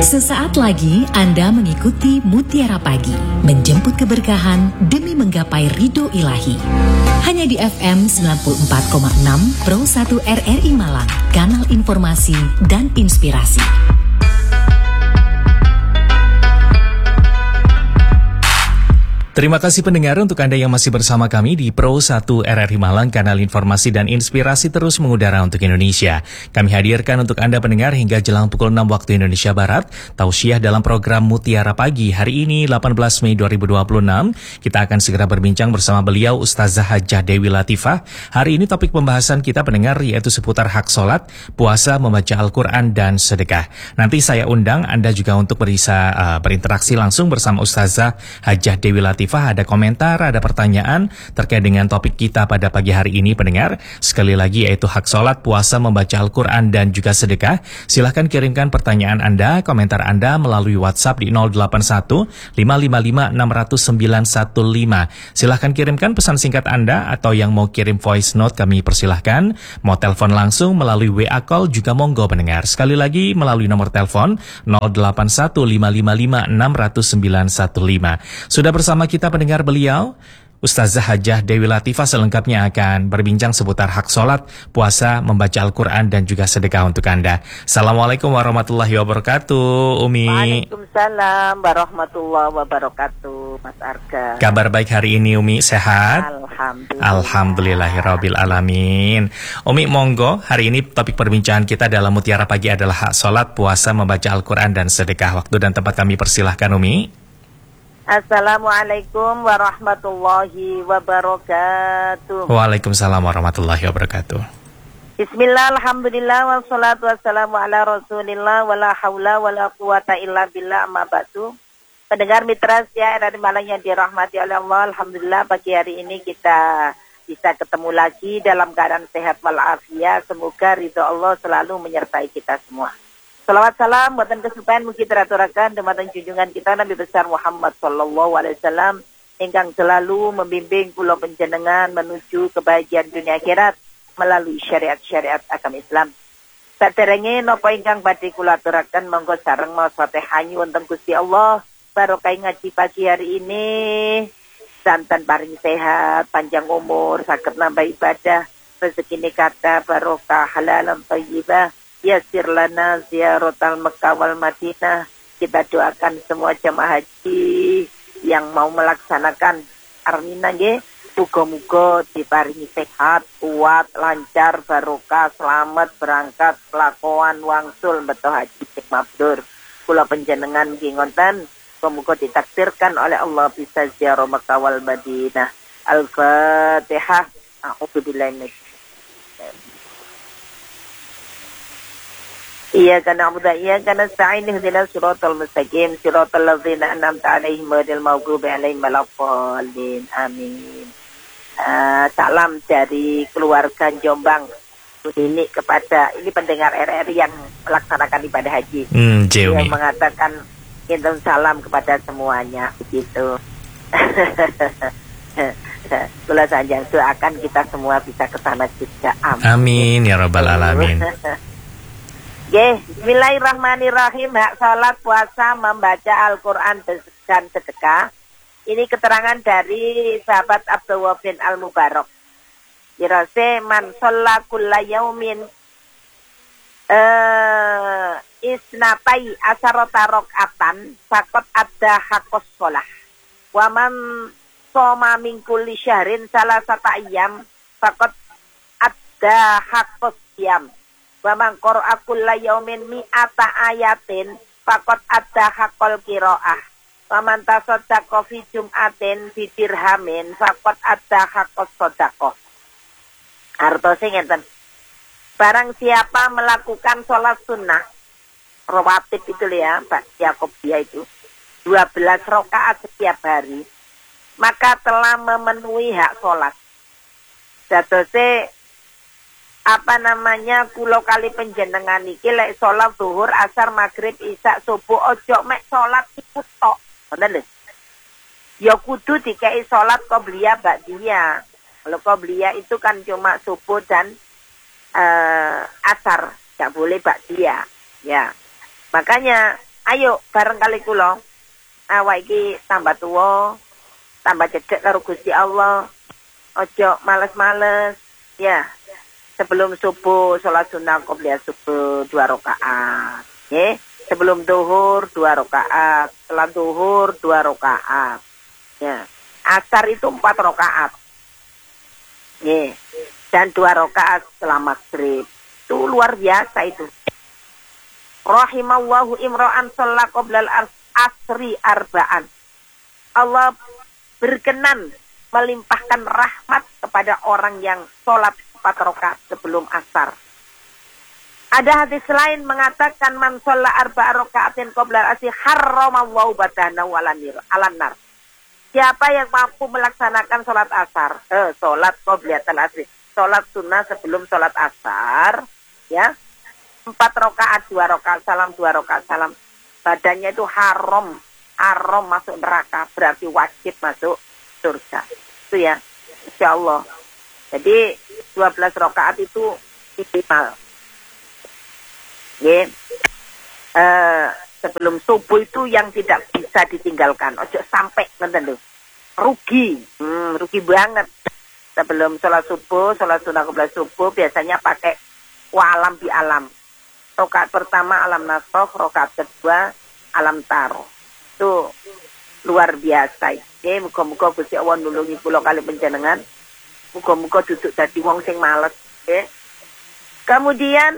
Sesaat lagi Anda mengikuti Mutiara Pagi, menjemput keberkahan demi menggapai ridho ilahi. Hanya di FM 94,6 Pro 1 RRI Malang, kanal informasi dan inspirasi. Terima kasih pendengar untuk Anda yang masih bersama kami di Pro 1 RRI Malang, kanal informasi dan inspirasi terus mengudara untuk Indonesia. Kami hadirkan untuk Anda pendengar hingga jelang pukul 6 waktu Indonesia Barat, tausiah dalam program Mutiara Pagi. Hari ini 18 Mei 2026, kita akan segera berbincang bersama beliau Ustazah Hajah Dewi Latifah. Hari ini topik pembahasan kita pendengar yaitu seputar hak sholat, puasa, membaca Al-Quran, dan sedekah. Nanti saya undang Anda juga untuk bisa berinteraksi langsung bersama Ustazah Hajah Dewi Latifah. Ada komentar, ada pertanyaan terkait dengan topik kita pada pagi hari ini pendengar. Sekali lagi yaitu hak sholat, puasa, membaca Al-Quran, dan juga sedekah. Silahkan kirimkan pertanyaan Anda, komentar Anda melalui WhatsApp di 081 555 60915. Silahkan kirimkan pesan singkat Anda, atau yang mau kirim voice note kami persilahkan. Mau telepon langsung melalui WA call juga monggo pendengar. Sekali lagi melalui nomor telepon 081 555 60915. Sudah bersama kita pendengar beliau, Ustazah Hajah Dewi Latifah, selengkapnya akan berbincang seputar hak sholat, puasa, membaca Al-Quran, dan juga sedekah untuk Anda. Assalamualaikum warahmatullahi wabarakatuh, Umi. Waalaikumsalam warahmatullahi wabarakatuh, Mas Arga. Kabar baik hari ini, Umi, sehat? Alhamdulillah. Alhamdulillahirabbil alamin. Umi, monggo, hari ini topik perbincangan kita dalam Mutiara Pagi adalah hak sholat, puasa, membaca Al-Quran, dan sedekah. Waktu dan tempat kami persilahkan, Umi. Assalamualaikum warahmatullahi wabarakatuh. Waalaikumsalam warahmatullahi wabarakatuh. Bismillah, alhamdulillah, wassalatu wassalamu ala rasulillah, wala hawla wala quwata illa billah, amma ba'du. Pendengar mitra setia RRI Malang yang dirahmati oleh Allah, alhamdulillah pagi hari ini kita bisa ketemu lagi dalam keadaan sehat walafiat. Semoga ridho Allah selalu menyertai kita semua. Salawat salam buatan kesucian mugi teraturakan dumateng junjungan kita Nabi besar Muhammad sallallahu alaihi wasallam ingkang selalu membimbing kula panjenengan menuju kebahagiaan dunia akhirat melalui syariat-syariat agama Islam. Saderenge napa ingkang badhe kula aturaken monggo sareng maos Fatihah wonten Gusti Allah barokah ngaji pagi hari ini santan paring sehat, panjang umur, saged nambah ibadah, rezekine kathah, barokah, halalan thayyibah. Yasir lana ziaratal Mekah wal Madinah. Kita doakan semua jamaah haji yang mau melaksanakan armina nggih, muga-muga diparingi sehat, kuat, lancar, barokah, selamat berangkat, kelakuan wangsul beto haji sing mabrur. Kula panjenengan nggih ngoten, muga ditakdirkan oleh Allah bisa ziarah Mekah wal Madinah. Al-Fatihah. A'udzubillahi minasyaitonir rajim. Iyyaka na'budu wa iyyaka nasta'in ihdinas siratal mustaqim siratal ladzina an'amta 'alaihim ghairil maghdubi 'alaihim waladdallin. Amin. Salam dari keluarga Jombang ini kepada ini pendengar RRI yang melaksanakan ibadah haji. Yang mengatakan kirim salam kepada semuanya begitu. Kula sanjang doakan kita semua bisa ke sana juga. Amin ya rabbal alamin. Bismillahirrahmanirrahim. Hak salat, puasa, membaca Al-Quran, dan sedekah. Ini keterangan dari sahabat Abdullah bin Al-Mubarak. Dirase man sholla kulla yaumin isnatai asarota rok'atan fakot ada hakos sholah. Waman soma min kulli syahrin salasata ayyam fakot ada hakos yam. Wa man qara'a kulla yaumin mi'ata ayatin faqad adda haqqal qiraah. Wa man tasaddaqa fi jum'atin bi dirhamin faqad adda haqqas shadaqah. Artose ngeten. Barang siapa melakukan sholat sunnah rawatib itu ya, Pak Yakobia itu 12 rakaat setiap hari, maka telah memenuhi hak sholat. Dadose kulo kali penjenengan iki lek sholat zuhur, asar, maghrib, isya, subuh ojo mek sholat iku tok. Ngoten lho. Ya kudu dikei sholat qobliyah ba'diyah. Kalau qobliyah itu kan cuma subuh dan asar, enggak boleh ba'diyah. Ya. Makanya ayo bareng kali kula awak iki tambah tuwa, tambah cedhek karo Gusti Allah. Ojo males-males ya. Sebelum subuh salat sunah qobliyah subuh 2 rakaat. Nggih, sebelum zuhur 2 rakaat, setelah zuhur 2 rakaat. Ya. Asar itu 4 rakaat. Nggih. Dan 2 rakaat setelah maghrib. Itu luar biasa itu. Rahimallahu imra'an shalla qoblal asri arba'an. Allah berkenan melimpahkan rahmat kepada orang yang sholat 4 rakaat sebelum asar. Ada hadis lain mengatakan man shalla arba'a raka'atin qoblal asri harramallahu badanahu 'alan nar. Siapa yang mampu melaksanakan sholat asar, sholat qobliyatul asri, sholat sunnah sebelum sholat asar, ya, 4 rakaat, 2 rakaat salam, 2 rakaat salam, badannya itu haram masuk neraka, berarti wajib masuk surga. Itu ya, insya Allah. Jadi 12 rakaat itu minimal. Ya. Sebelum subuh itu yang tidak bisa ditinggalkan. Ojo sampai ngenten lho. Rugi banget. Sebelum sholat subuh, sholat sunah qobliyah subuh biasanya pakai walam bi alam. Rakaat pertama alam nasroh, rakaat kedua alam taroh. Itu luar biasa. Ya, muga-muga Gusti Allah nulungi kula kali panjenengan. Muga-muga duduk dadi wong sing males, ya. Kemudian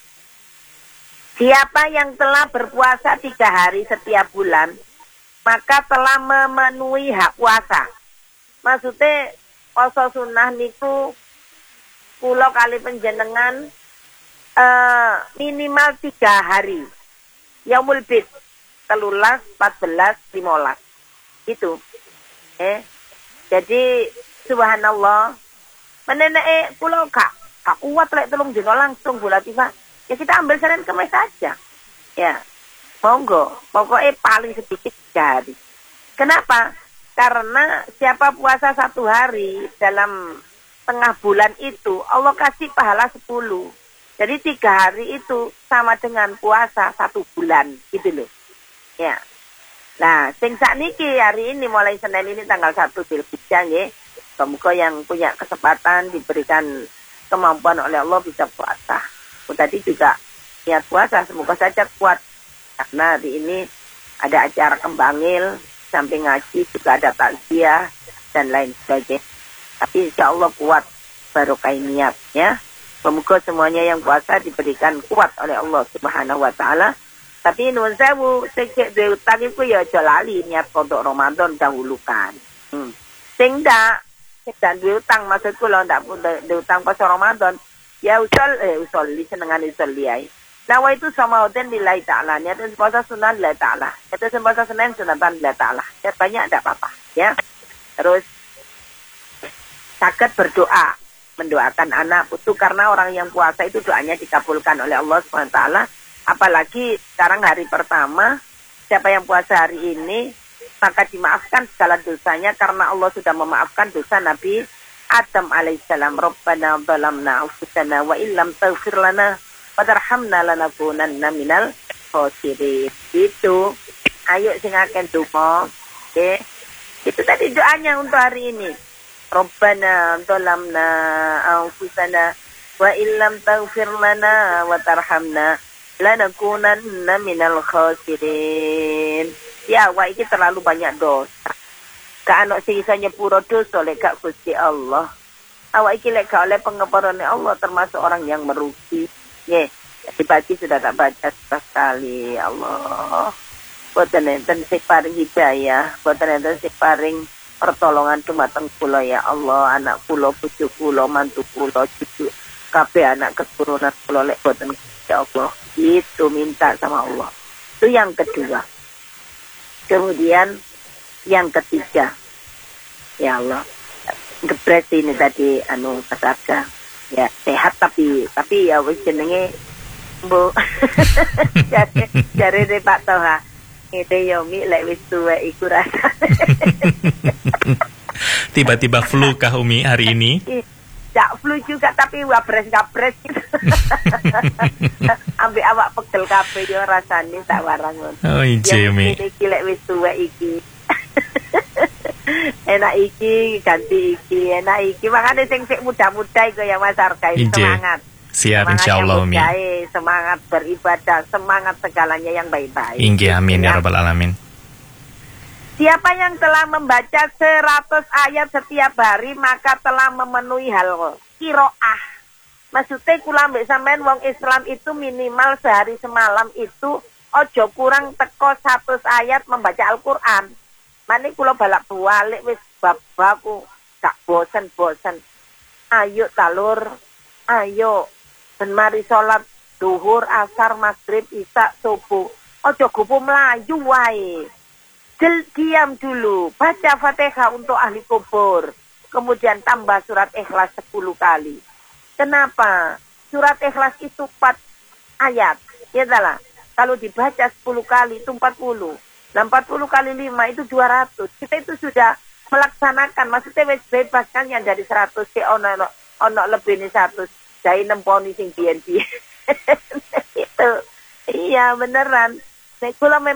siapa yang telah berpuasa 3 hari setiap bulan, maka telah memenuhi hak puasa. Maksudnya puasa sunnah niku kula kali panjenengan minimal 3 hari. Yaumul bid 13, 14, 15. Itu. Jadi subhanallah, menenek kula gak kuat lek 3 dina langsung bulan tiba. Ya kita ambil Senin Kamis saja. Ya. Monggo, pokoknya paling sedikit 3 hari. Kenapa? Karena siapa puasa 1 hari dalam tengah bulan itu, Allah kasih pahala 10. Jadi 3 hari itu sama dengan puasa 1 bulan, gitu loh. Ya. Nah, sing sakniki hari ini mulai Senin ini tanggal 1 Dzulhijjah nggih. Semoga yang punya kesempatan diberikan kemampuan oleh Allah bisa puasa. Tadi juga niat puasa semoga saja kuat. Karena hari ini ada acara kembangil, samping ngaji juga ada takziah dan lain sebagainya. Tapi insya Allah kuat barokah niat ya. Semoga semuanya yang puasa diberikan kuat oleh Allah Subhanahu wa taala. Tapi nuwun sewu, sing duwe utang iku ya aja lali niat untuk Ramadan dahulukan. Sing ndak duwe utang maksudku lho ndak duwe utang pas Ramadan, ya usul senengane usul liai. Nawa itu sama hoten lillahi ta'ala, niat puasa sunnah lillahi ta'ala. Itu puasa Senin sunatan lillahi ta'ala. Ya banyak enggak apa-apa, ya. Terus saged berdoa, mendoakan anak putu karena orang yang puasa itu doanya dikabulkan oleh Allah SWT. Apalagi sekarang hari pertama, siapa yang puasa hari ini maka dimaafkan segala dosanya karena Allah sudah memaafkan dosa Nabi Adam alaihissalam. Rabbana zalamna anfusana wa illam taghfir lana wa tarhamna lanakunanna minal khosirin. Itu ayo sing akeh donga. Oke. Itu tadi doanya untuk hari ini. Rabbana zalamna anfusana wa illam taghfir lana wa tarhamna lanakunanna minal khosirin. Ya, wah ini terlalu banyak dosa. Gak anak sing iso nyepuro dosa lek gak Gusti Allah. Awak iki lek gak oleh pengeparane Allah termasuk orang yang merugi. Nggih, tadi pagi sudah tak baca sekali. Allah. Boten enten sing paring hidayah, boten enten sing paring pertolongan dumateng kula ya Allah, anak kula, bojo kula, mantu kula, cucu kabeh anak keturunan kula lek boten ya Allah. Itu minta sama Allah. Itu yang kedua. Kemudian yang ketiga, ya Allah, gebres ini tadi Mas Arga, ya sehat tapi ya wis jenenge Bu. Jare Pak Toha, itu ya mi lek wis tuwa iku rasa. Tiba-tiba flu kah Umi hari ini? Jak flu juga tapi wabres-gabres gitu. Ambek awak pegel kabeh yo rasane tak warang ngono. Oh iya Mi. Iki lek wis tuwek iki. Enak iki ganti iki, enak iki. Makane sing sik muda-muda iku ya Mas Arka semangat. Siap insyaallah Mi. Semangat beribadah, semangat segalanya yang baik-baik. Inggih amin ya rabbal alamin. Siapa yang telah membaca 100 ayat setiap hari maka telah memenuhi hal qiraah. Maksudnya kula mbek sampean wong Islam itu minimal sehari semalam itu ojo kurang teko 100 ayat membaca Al-Qur'an. Mane kula balak-balik wis babaku gak bosen-bosen. Ayo talur, ayo ben mari salat duhur, asar, maghrib, isya, subuh. Ojo gopo mlayu wae. Diam dulu, baca Fatihah untuk ahli kubur. Kemudian tambah surat Ikhlas 10 kali. Kenapa? Surat Ikhlas itu 4 ayat. Ya salah. Kalau dibaca 10 kali itu 40. Nah 40 kali 5 itu 200. Kita itu sudah melaksanakan. Maksudnya bebas kan yang dari 100 ke ono lebih nih 100. Dari nemponi sing biyen-biyen. Itu. Iya beneran. Nek kula